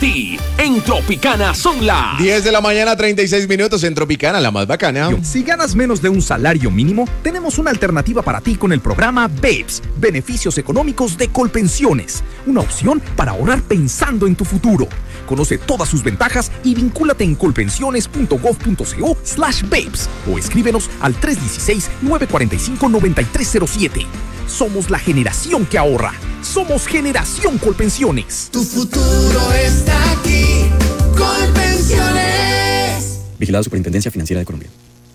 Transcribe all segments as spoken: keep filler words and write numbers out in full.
ti. En Tropicana son las diez de la mañana, treinta y seis minutos en Tropicana, la más bacana. Si ganas menos de un salario mínimo, tenemos una alternativa para ti con el programa Babes, Beneficios Económicos de Colpensiones. Una opción para ahorrar pensando en tu futuro. Conoce todas sus ventajas y vincúlate en colpensiones.gov.co slash babes o escríbenos al tres uno seis, nueve cuatro cinco, nueve tres cero siete. Somos la generación que ahorra. Somos Generación Colpensiones. Tu futuro está aquí. Colpensiones. Vigilado Superintendencia Financiera de Colombia.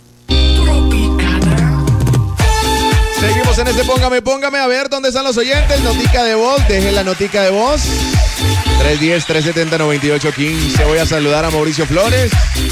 Seguimos en este Póngame, Póngame. A ver, ¿dónde están los oyentes? Notica de voz. Dejen la notica de voz. tres uno cero, tres siete cero, nueve ocho uno cinco. Voy a saludar a Mauricio Flores,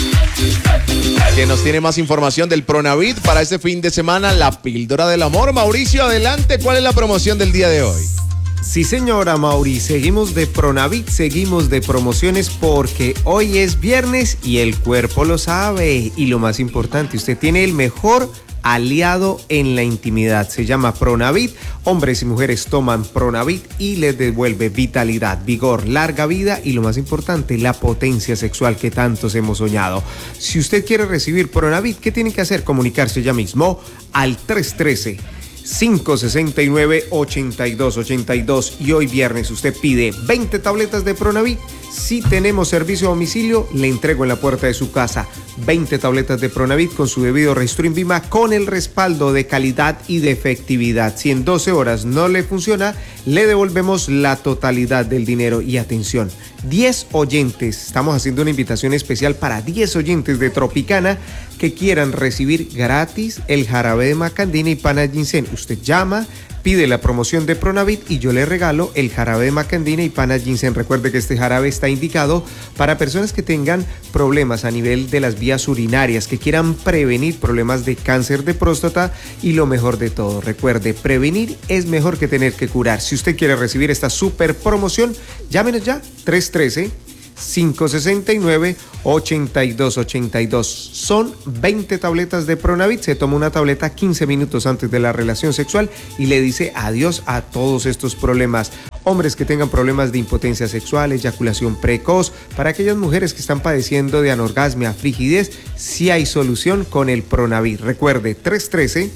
que nos tiene más información del Pronavit para este fin de semana, la píldora del amor. Mauricio, adelante, ¿cuál es la promoción del día de hoy? Sí, señora Mauri, seguimos de Pronavit, seguimos de promociones porque hoy es viernes y el cuerpo lo sabe. Y lo más importante, usted tiene el mejor aliado en la intimidad. Se llama Pronavit. Hombres y mujeres toman Pronavit y les devuelve vitalidad, vigor, larga vida y lo más importante, la potencia sexual que tantos hemos soñado. Si usted quiere recibir Pronavit, ¿qué tiene que hacer? Comunicarse ya mismo al tres uno tres, cinco seis nueve, ocho dos ocho dos y hoy viernes usted pide veinte tabletas de Pronavit. Si tenemos servicio a domicilio, le entrego en la puerta de su casa veinte tabletas de Pronavit con su debido registro INVIMA con el respaldo de calidad y de efectividad. Si en doce horas no le funciona, le devolvemos la totalidad del dinero. Y atención, diez oyentes, estamos haciendo una invitación especial para diez oyentes de Tropicana que quieran recibir gratis el jarabe de macandina y pana ginseng. Usted llama, pide la promoción de Pronavit y yo le regalo el jarabe de macandina y pana ginseng. Recuerde que este jarabe está indicado para personas que tengan problemas a nivel de las vías urinarias, que quieran prevenir problemas de cáncer de próstata y lo mejor de todo, recuerde, prevenir es mejor que tener que curar. Si usted quiere recibir esta super promoción, llámenos ya, tres uno tres, cinco seis nueve, ocho dos ocho dos. Son veinte tabletas de Pronavit. Se toma una tableta quince minutos antes de la relación sexual y le dice adiós a todos estos problemas. Hombres que tengan problemas de impotencia sexual, eyaculación precoz, para aquellas mujeres que están padeciendo de anorgasmia, frigidez, sí hay solución con el Pronavit. Recuerde, tres uno tres,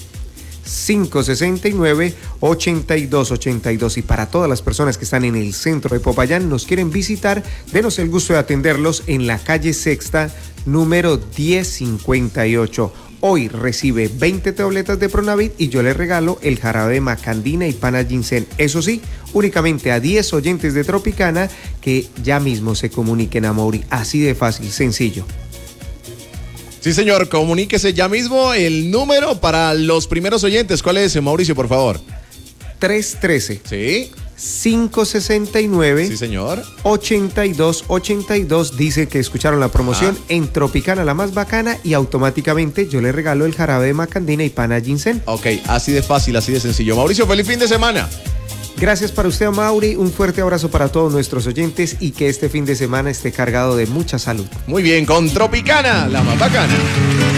cinco seis nueve, ocho dos ocho dos. Y para todas las personas que están en el centro de Popayán, nos quieren visitar, denos el gusto de atenderlos en la calle Sexta, número diez cincuenta y ocho. Hoy recibe veinte tabletas de Pronavit y yo le regalo el jarabe de macandina y pana ginseng. Eso sí, únicamente a diez oyentes de Tropicana que ya mismo se comuniquen a Mauri. Así de fácil, sencillo. Sí, señor, comuníquese ya mismo. El número para los primeros oyentes, ¿cuál es, Mauricio, por favor? tres uno tres. Sí. cinco seis nueve. Sí, señor. ocho dos ocho dos. Dice que escucharon la promoción ah. en Tropicana, la más bacana, y automáticamente yo le regalo el jarabe de macandina y pana ginseng. Ok, así de fácil, así de sencillo. Mauricio, feliz fin de semana. Gracias para usted, Mauri. Un fuerte abrazo para todos nuestros oyentes y que este fin de semana esté cargado de mucha salud. Muy bien, con Tropicana, la más bacana.